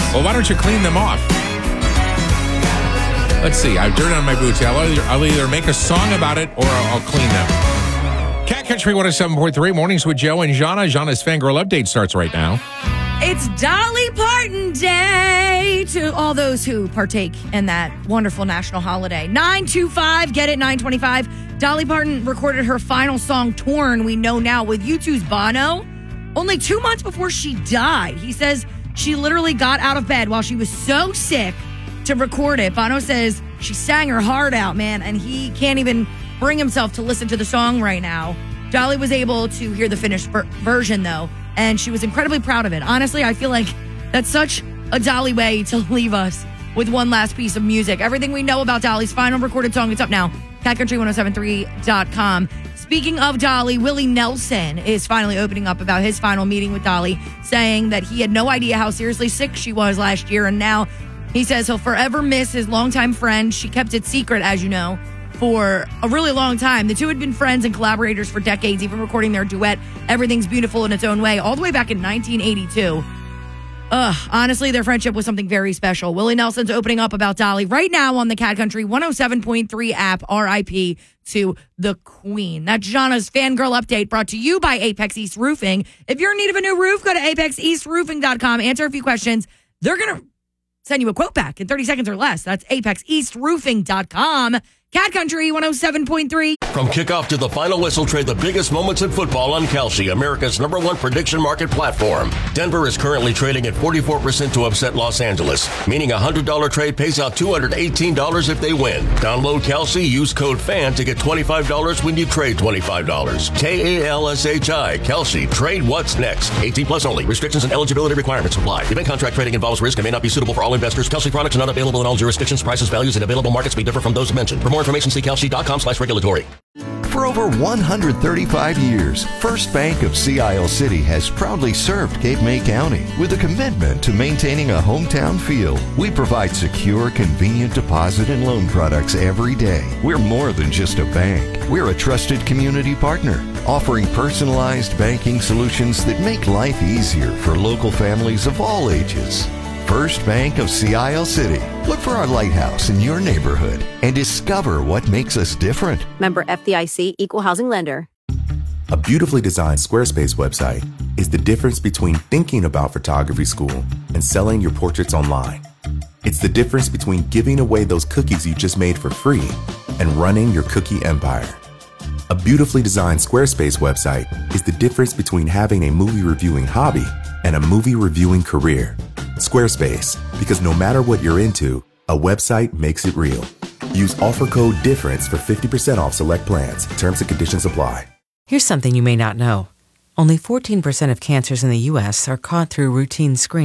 Well, why don't you clean them off? Let's see. I have dirt on my boots. I'll either make a song about it or I'll clean them. Cat Country 107.3, Mornings with Joe and Jana. Jana's Fangirl Update starts right now. It's Dolly Parton Day to all those who partake in that wonderful national holiday. 925, get it, 925. Dolly Parton recorded her final song, Torn, we know now, with U2's Bono, only 2 months before she died. He says she literally got out of bed while she was so sick to record it. Bono says she sang her heart out, man, and he can't even bring himself to listen to the song right now. Dolly was able to hear the finished version, though, and she was incredibly proud of it. Honestly, I feel like that's such a Dolly way to leave us with one last piece of music. Everything we know about Dolly's final recorded song, it's up now. CatCountry1073.com. Speaking of Dolly, Willie Nelson is finally opening up about his final meeting with Dolly, saying that he had no idea how seriously sick she was last year, and now he says he'll forever miss his longtime friend. She kept it secret, as you know, for a really long time. The two had been friends and collaborators for decades, even recording their duet, Everything's Beautiful in Its Own Way, all the way back in 1982. Honestly, their friendship was something very special. Willie Nelson's opening up about Dolly right now on the Cat Country 107.3 app, RIP to the Queen. That's Jana's Fangirl Update, brought to you by Apex East Roofing. If you're in need of a new roof, go to apexeastroofing.com, answer a few questions. They're going to send you a quote back in 30 seconds or less. That's apexeastroofing.com. Cat Country 107.3. From kickoff to the final whistle, trade the biggest moments in football on Kalshi, America's #1 prediction market platform. Denver is currently trading at 44% to upset Los Angeles, meaning a $100 trade pays out $218 if they win. Download Kalshi, use code FAN to get $25 when you trade $25. KALSHI, Kalshi, trade what's next. 18 plus only. Restrictions and eligibility requirements apply. Event contract trading involves risk and may not be suitable for all investors. Kalshi products are not available in all jurisdictions. Prices, values, and available markets may differ from those mentioned. For more information, see kalshi.com/regulatory. For over 135 years, First Bank of Sea Isle City has proudly served Cape May County with a commitment to maintaining a hometown feel. We provide secure, convenient deposit and loan products every day. We're more than just a bank. We're a trusted community partner, offering personalized banking solutions that make life easier for local families of all ages. First Bank of Sea Isle City. Look for our lighthouse in your neighborhood and discover what makes us different. Member FDIC, Equal Housing Lender. A beautifully designed Squarespace website is the difference between thinking about photography school and selling your portraits online. It's the difference between giving away those cookies you just made for free and running your cookie empire. A beautifully designed Squarespace website is the difference between having a movie reviewing hobby and a movie reviewing career. Squarespace, because no matter what you're into, a website makes it real. Use offer code DIFFERENCE for 50% off select plans. Terms and conditions apply. Here's something you may not know. Only 14% of cancers in the U.S. are caught through routine screening.